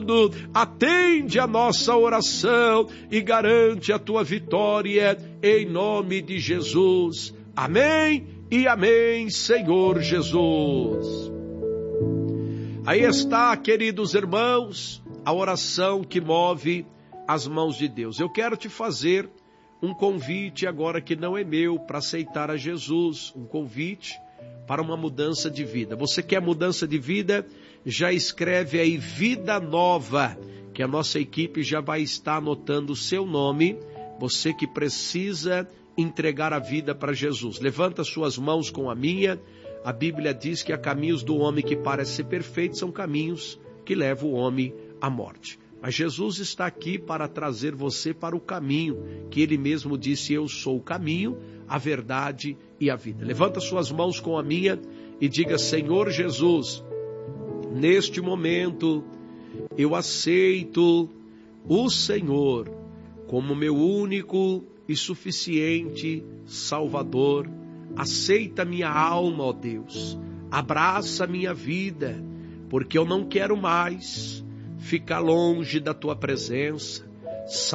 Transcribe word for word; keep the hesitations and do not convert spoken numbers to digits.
Atende a nossa oração e garante a tua vitória em nome de Jesus. Amém e amém, Senhor Jesus. Aí está, queridos irmãos, a oração que move as mãos de Deus. Eu quero te fazer um convite agora que não é meu para aceitar a Jesus, um convite para uma mudança de vida. Você quer mudança de vida? Já escreve aí Vida Nova, que a nossa equipe já vai estar anotando o seu nome. Você que precisa entregar a vida para Jesus. Levanta suas mãos com a minha. A Bíblia diz que há caminhos do homem que parecem ser perfeitos, são caminhos que levam o homem à morte. Mas Jesus está aqui para trazer você para o caminho, que Ele mesmo disse, eu sou o caminho, a verdade e a vida. Levanta suas mãos com a minha e diga, Senhor Jesus, neste momento eu aceito o Senhor como meu único e suficiente Salvador. Aceita minha alma, ó Deus, abraça minha vida, porque eu não quero mais ficar longe da tua presença.